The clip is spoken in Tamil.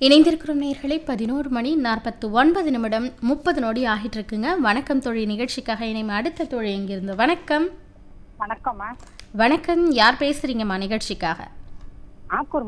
இணைந்திருக்கிறோம் நேயர்களே. 11:49 ஆகிட்டு இருக்குங்க. வணக்கம் தோழி. நிகழ்ச்சிக்காக இணையும் அடுத்த தோழி எங்கிருந்து? வணக்கம். வணக்கம்மா. வணக்கம். யார் பேசுறீங்கம்மா நிகழ்ச்சிக்காக? ஆக்கூர்